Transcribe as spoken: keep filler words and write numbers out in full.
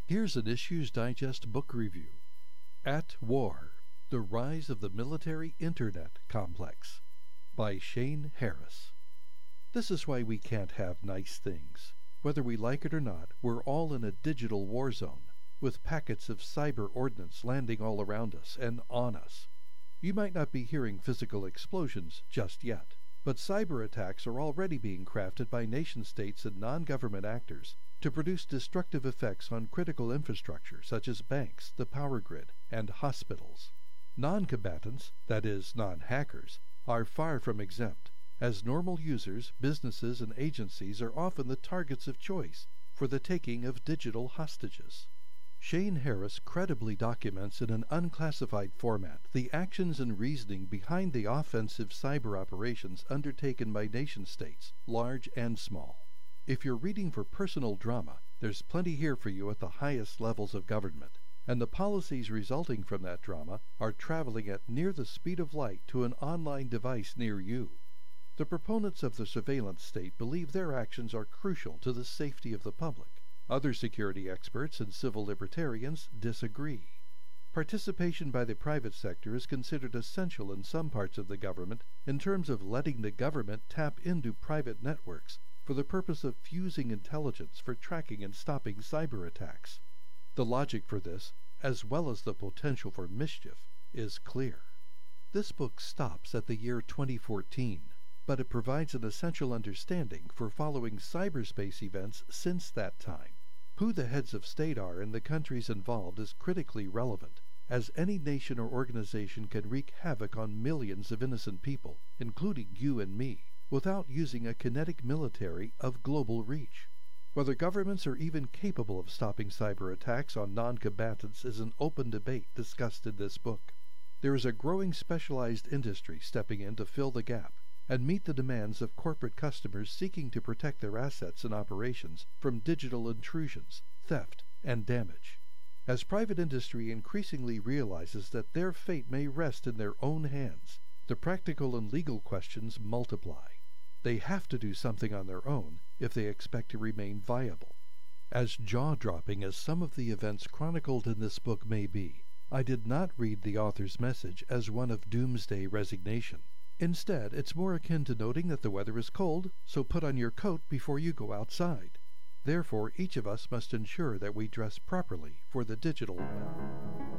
Here's an Issues Digest book review. At War, The Rise of the Military Internet Complex by Shane Harris. This is why we can't have nice things. Whether we like it or not, we're all in a digital war zone, with packets of cyber ordnance landing all around us and on us. You might not be hearing physical explosions just yet, but cyber attacks are already being crafted by nation-states and non-government actors to produce destructive effects on critical infrastructure such as banks, the power grid, and hospitals. Non-combatants, that is, non-hackers, are far from exempt, as normal users, businesses, and agencies are often the targets of choice for the taking of digital hostages. Shane Harris credibly documents in an unclassified format the actions and reasoning behind the offensive cyber operations undertaken by nation-states, large and small. If you're reading for personal drama, there's plenty here for you at the highest levels of government, and the policies resulting from that drama are traveling at near the speed of light to an online device near you. The proponents of the surveillance state believe their actions are crucial to the safety of the public. Other security experts and civil libertarians disagree. Participation by the private sector is considered essential in some parts of the government in terms of letting the government tap into private networks for the purpose of fusing intelligence for tracking and stopping cyber attacks. The logic for this, as well as the potential for mischief, is clear. This book stops at the year twenty fourteen, but it provides an essential understanding for following cyberspace events since that time. Who the heads of state are in the countries involved is critically relevant, as any nation or organization can wreak havoc on millions of innocent people, including you and me, without using a kinetic military of global reach. Whether governments are even capable of stopping cyber attacks on non-combatants is an open debate discussed in this book. There is a growing specialized industry stepping in to fill the gap and meet the demands of corporate customers seeking to protect their assets and operations from digital intrusions, theft, and damage. As private industry increasingly realizes that their fate may rest in their own hands, the practical and legal questions multiply. They have to do something on their own if they expect to remain viable. As jaw-dropping as some of the events chronicled in this book may be, I did not read the author's message as one of doomsday resignation. Instead, it's more akin to noting that the weather is cold, so put on your coat before you go outside. Therefore, each of us must ensure that we dress properly for the digital